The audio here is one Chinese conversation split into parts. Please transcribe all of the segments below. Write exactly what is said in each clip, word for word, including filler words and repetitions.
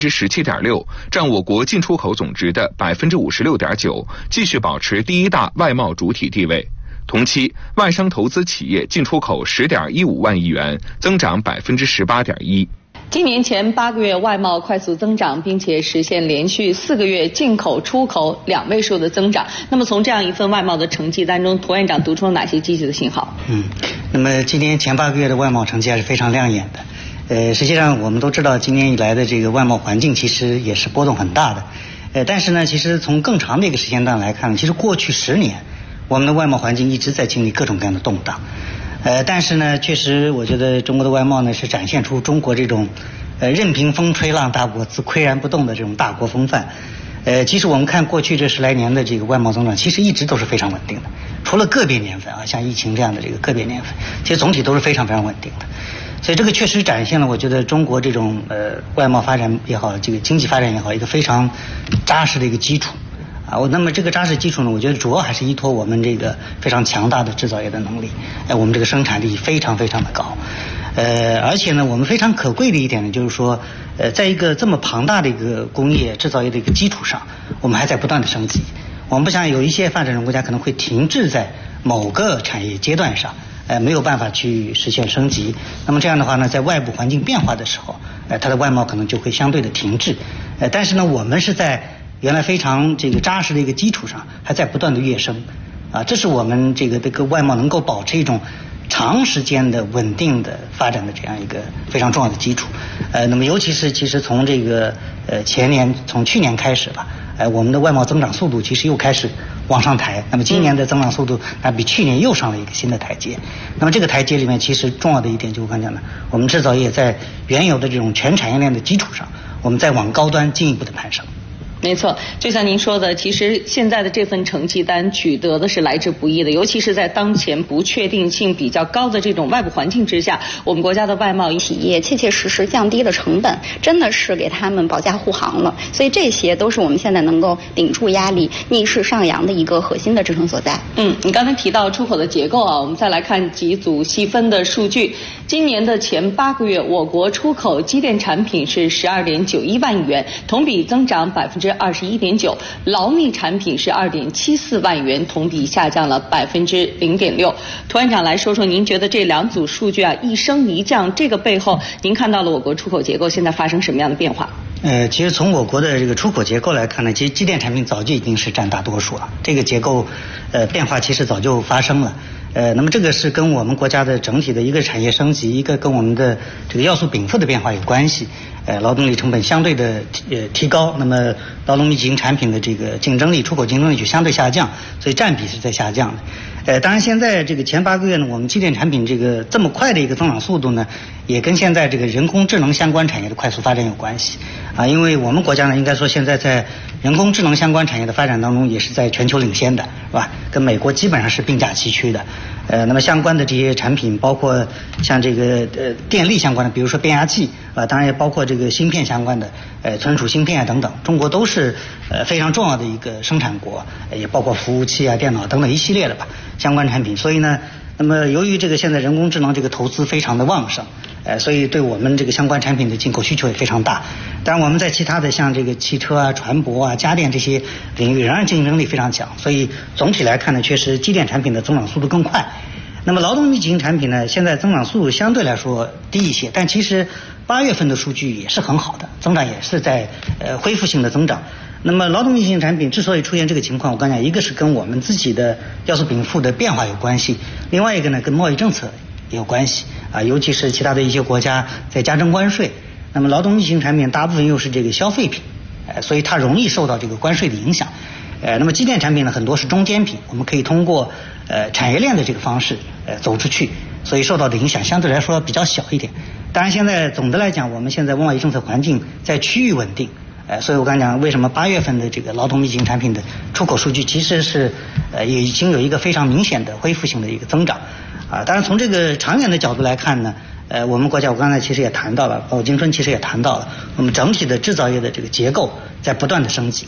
之十七点六，占我国进出口总值的百分之五十六点九，继续保持第一大外贸主体地位。同期，外商投资企业进出口十点一五万亿元，增长百分之十八点一。 今年前八个月外贸快速增长，并且实现连续四个月进口出口两位数的增长。那么从这样一份外贸的成绩当中，涂院长读出了哪些积极的信号？ 嗯，那么今年前八个月的外贸成绩还是非常亮眼的。呃，实际上我们都知道，今年以来的这个外贸环境其实也是波动很大的。呃，但是呢，其实从更长的一个时间段来看，其实过去十年，我们的外贸环境一直在经历各种各样的动荡。呃，但是呢，确实我觉得中国的外贸呢是展现出中国这种，呃，任凭风吹浪大国自岿然不动的这种大国风范。呃，其实我们看过去这十来年的这个外贸增长，其实一直都是非常稳定的，除了个别年份啊，像疫情这样的这个个别年份，其实总体都是非常非常稳定的。所以这个确实展现了我觉得中国这种呃外贸发展也好，这个经济发展也好，一个非常扎实的一个基础啊。我那么这个扎实基础呢，我觉得主要还是依托我们这个非常强大的制造业的能力，哎，我们这个生产力非常非常的高，呃，而且呢，我们非常可贵的一点呢，就是说，呃，在一个这么庞大的一个工业制造业的一个基础上，我们还在不断的升级。我们不像有一些发展中国家可能会停滞在某个产业阶段上。呃，没有办法去实现升级，那么这样的话呢，在外部环境变化的时候，呃，它的外贸可能就会相对的停滞。呃，但是呢，我们是在原来非常这个扎实的一个基础上，还在不断的跃升，啊，这是我们这个这个外贸能够保持一种长时间的稳定的发展的这样一个非常重要的基础。呃，那么尤其是其实从这个呃前年从去年开始吧，呃，我们的外贸增长速度其实又开始往上抬。那么今年的增长速度那比去年又上了一个新的台阶。那么这个台阶里面，其实重要的一点就我刚才讲的，我们制造业在原有的这种全产业链的基础上，我们再往高端进一步的攀升。 没错，就像您说的，其实现在的这份成绩单取得的是来之不易的，尤其是在当前不确定性比较高的这种外部环境之下，我们国家的外贸企业切切实实降低了成本，真的是给他们保驾护航了。所以这些都是我们现在能够顶住压力、逆势上扬的一个核心的支撑所在。 嗯，你刚才提到出口的结构啊，我们再来看几组细分的数据。今年的前八个月，我国出口机电产品是十二点九一万亿元，同比增长百分之二十一点九；劳密产品是二点七四万元，同比下降了百分之零点六。涂院长来说说，您觉得这两组数据啊一升一降，这个背后您看到了我国出口结构现在发生什么样的变化？ 呃，其实从我国的这个出口结构来看呢，其实机电产品早就已经是占大多数了，这个结构呃变化其实早就发生了。呃，那么这个是跟我们国家的整体的一个产业升级，一个跟我们的这个要素禀赋的变化有关系。呃，劳动力成本相对的呃提高，那么劳动密集型产品的这个竞争力、出口竞争力就相对下降，所以占比是在下降的。呃，当然现在这个前八个月呢，我们机电产品这个这么快的一个增长速度呢，也跟现在这个人工智能相关产业的快速发展有关系啊。因为我们国家呢，应该说现在在人工智能相关产业的发展当中，也是在全球领先的，是吧？跟美国基本上是并驾齐驱的。呃，那么相关的这些产品，包括像这个呃电力相关的，比如说变压器啊，当然也包括这个芯片相关的，呃存储芯片啊等等，中国都是呃非常重要的一个生产国，也包括服务器啊、电脑等等一系列的吧相关产品。所以呢，那么由于这个现在人工智能这个投资非常的旺盛，呃，所以对我们这个相关产品的进口需求也非常大。当然我们在其他的像这个汽车啊、船舶啊、家电这些领域仍然竞争力非常强，所以总体来看呢，确实机电产品的增长速度更快。那么劳动密集型产品呢，现在增长速度相对来说低一些，但其实八月份的数据也是很好的，增长也是在呃恢复性的增长。那么劳动密集型产品之所以出现这个情况，我刚讲，一个是跟我们自己的要素禀赋的变化有关系，另外一个呢跟贸易政策也有关系啊，尤其是其他的一些国家在加征关税，那么劳动密集型产品大部分又是这个消费品，呃，所以它容易受到这个关税的影响。呃，那么机电产品呢，很多是中间品，我们可以通过呃产业链的这个方式呃走出去，所以受到的影响相对来说比较小一点。当然，现在总的来讲，我们现在贸易政策环境在趋于稳定，呃，所以我刚才讲为什么八月份的这个劳动密集型产品的出口数据其实是呃也已经有一个非常明显的恢复性的一个增长啊。当然，从这个长远的角度来看呢，呃，我们国家我刚才其实也谈到了，包括金春其实也谈到了，我们整体的制造业的这个结构在不断的升级。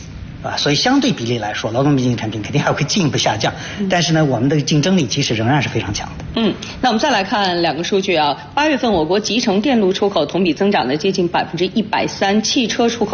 啊，所以相对比例来说，劳动密集型产品肯定还会进一步下降。但是呢，我们的竞争力其实仍然是非常强的。 嗯，那我们再来看两个数据啊，八月份我国集成电路出口同比增长了接近百分之一百三，汽车出口